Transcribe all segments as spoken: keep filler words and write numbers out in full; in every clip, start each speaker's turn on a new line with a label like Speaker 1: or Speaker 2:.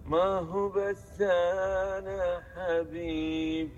Speaker 1: ما هو بس أنا حبيب،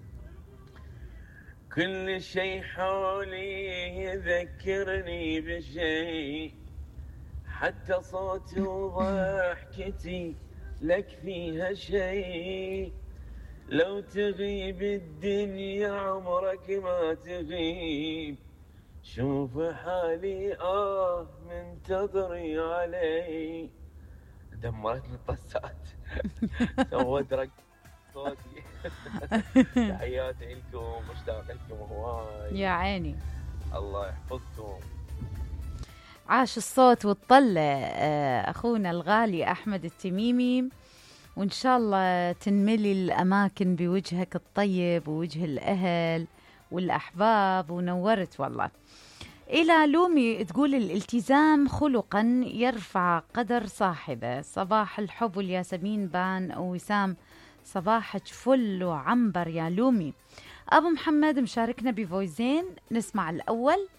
Speaker 1: كل شي حولي يذكرني بشي، حتى صوتي وضحكتي لك فيها شي. لو تغيب الدنيا عمرك ما تغيب، شوف حالي آه منتظري علي. دمرتني الطسات سوت رق صوتي. تحياتي لكم، مشتاق لكم هواي.
Speaker 2: يا عيني،
Speaker 1: الله يحفظكم.
Speaker 2: عاش الصوت والطلة أخونا الغالي أحمد التميمي، وإن شاء الله تنملي الأماكن بوجهك الطيب ووجه الأهل والأحباب، ونورت والله. إلى لومي تقول الالتزام خلقا يرفع قدر صاحبه. صباح الحب والياسمين بان أو وسام، صباحك فل وعنبر يا لومي. أبو محمد مشاركنا بفويزين، نسمع الأول.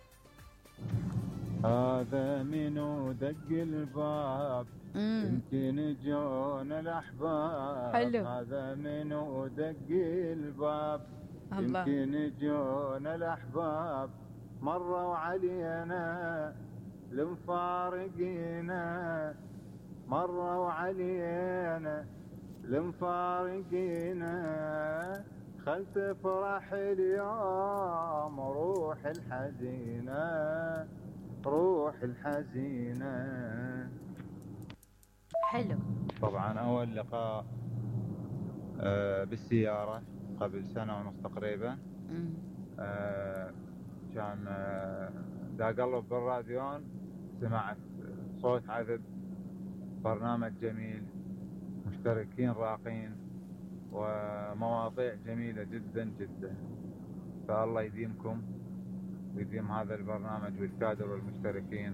Speaker 3: هذا منو دق الباب، يمكن جون الأحباب.
Speaker 2: حلو.
Speaker 3: هذا منو دق الباب، يمكن جون الأحباب. مروا علينا لمفارقينا، مروا علينا لمفارقينا. خل تفرح اليوم روح الحزينة، روح الحزينة.
Speaker 2: حلو.
Speaker 3: طبعا أول لقاء آه بالسيارة قبل سنة ونص تقريبا، آه كان آه دا قلب بالراديون، سمعت صوت عذب، برنامج جميل، مشتركين راقين، ومواضيع جميلة جدا جدا. فالله يديمكم ويديم هذا البرنامج والكادر والمشتركين.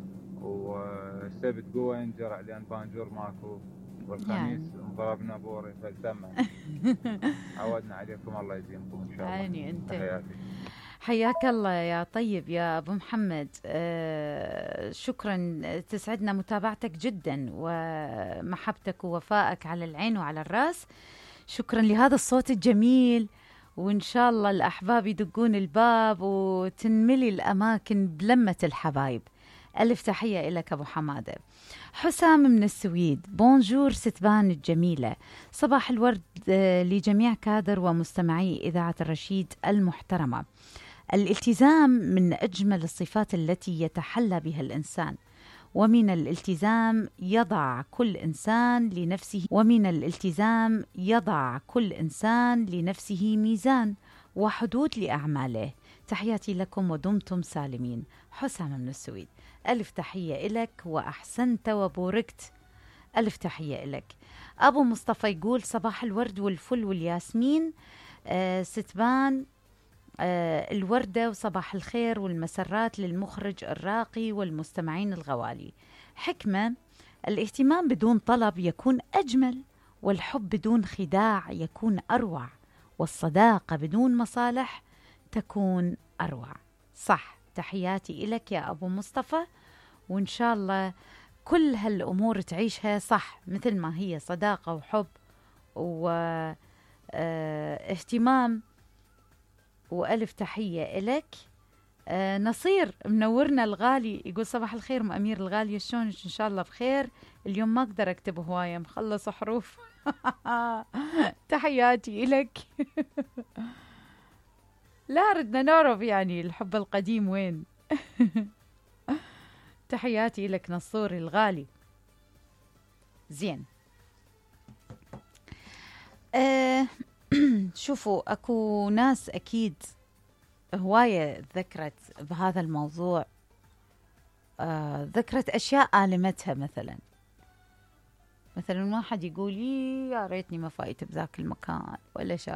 Speaker 3: والسبت قوة ينجرع لأن بانجور ماكو، والخميس ضربنا بوري فالتمن. عودنا عليكم، الله يديمكم إن شاء الله.
Speaker 2: عيني أنت.
Speaker 3: حياتي.
Speaker 2: حياك الله يا طيب يا أبو محمد. آه شكرا، تسعدنا متابعتك جدا ومحبتك ووفائك على العين وعلى الرأس. شكرا لهذا الصوت الجميل، وإن شاء الله الأحباب يدقون الباب وتنملي الأماكن بلمة الحبايب. ألف تحية إلك أبو حمادة. حسام من السويد، بونجور ستبان الجميلة، صباح الورد لجميع كادر ومستمعي إذاعة الرشيد المحترمة. الالتزام من أجمل الصفات التي يتحلى بها الإنسان، ومن الالتزام يضع كل إنسان لنفسه ومن الالتزام يضع كل إنسان لنفسه ميزان وحدود لأعماله. تحياتي لكم ودمتم سالمين. حسام من السويد، ألف تحية إلك وأحسنت وبوركت. ألف تحية إلك. أبو مصطفى يقول صباح الورد والفل والياسمين، آه ستبان آه الوردة، وصباح الخير والمسرات للمخرج الراقي والمستمعين الغوالي. حكمة: الاهتمام بدون طلب يكون أجمل، والحب بدون خداع يكون أروع، والصداقة بدون مصالح تكون أروع. صح. تحياتي إلك يا أبو مصطفى، وإن شاء الله كل هالأمور تعيشها صح مثل ما هي، صداقة وحب واهتمام. وألف تحية إلك. آه نصير منورنا الغالي يقول صباح الخير ام امير الغاليه، شلونك؟ ان شاء الله بخير. اليوم ما اقدر اكتب هوايه، مخلص حروف. تحياتي لك. لا ردنا نعرف يعني الحب القديم وين. تحياتي لك نصور الغالي. زين. آه شوفوا، اكو ناس اكيد هواية ذكرت بهذا الموضوع، آه ذكرت أشياء آلمتها. مثلا مثلا واحد يقول لي يا ريتني ما فايت بذاك المكان ولا شيء،